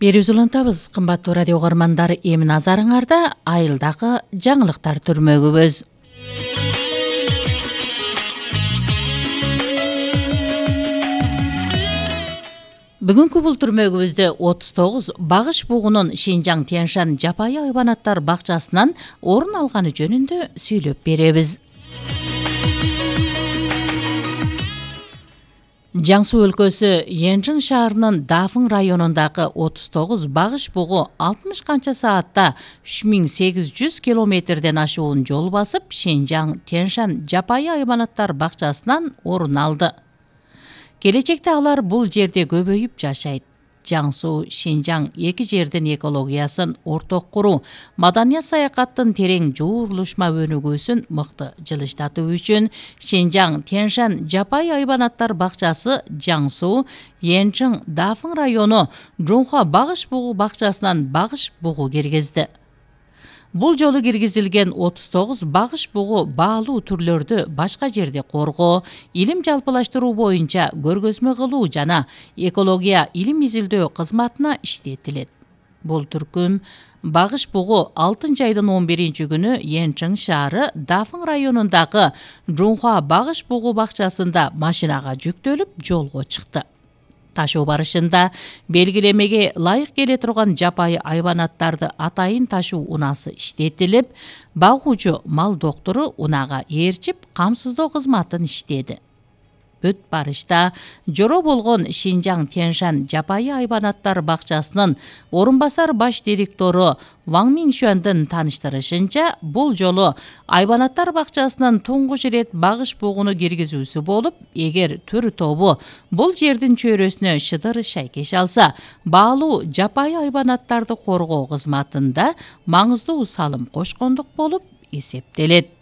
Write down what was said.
Бери улантабыз, кымбаттуу радио угармандар, эми назарыңарда айылдагы жаңылыктар түрмөгүбүз. Бүгүнкү бул түрмөгүбүздө 39 багыш бугунун Шинжаң Тянь-Шань жапайы айбанаттар бакчасынан орун алганы жөнүндө сүйлөп беребиз. Жаңсу өлкөсү Янчжың шаарынын Дафың районундагы 39 багыш бугу 60 канча саатта 3800 километрден ашуун жол басып, Шинжаң Тянь-Шань жапайы айбанаттар бакчасынан орун алды. Келечекте алар бул жерде көбөйүп жашайт. Жаңсу, Шинжаң эки жердин экологиясын орток куруу, маданият саякаттын терең жуурулушма өнүгүүсүн мыкты жылыштатуу үчүн Шинжаң Тянь-Шань жапайы айбанаттар бакчасы Жаңсу, Янчжың, Дафың району Жунхуа багыш бугу бакчасынан багыш бугу киргизди. Бул жолу киргизилген 39 багыш бугу баалуу түрлөрдү башка жерде коргоо, илим жалпылаштыруу боюнча көргөзмө кылуу жана экология илим изилдөө кызматына иштетилет. Бул түркүм багыш бугу 6 айдын 11 күнү Янчжың шаары Дафың районундагы Жунхуа багыш бугу бакчасында машинага жүктөлүп жолго чыкты. Ташуу барышында белгилемеге ылайык келе турган жапайы айбанаттарды атайын ташуу унасы иштетилип, багуучу мал доктору унага ээрчип камсыздоо кызматын иштеди. Бүт барышта жоро болгон Шинжаң Тянь-Шань жапайы айбанаттар бакчасынын орун басар баш директору Ваң Миншуандын тааныштырышынча, бул жолу айбанаттар бакчасынын туңгуч ирет багыш бугуну киргизүүсү болуп, эгер төр тобу бул жердин чөйрөсүнө шыдыр шайкеш алса, баалуу жапайы айбанаттарды коргоо кызматында маңыздуу салым кошкондук болуп эсептелет.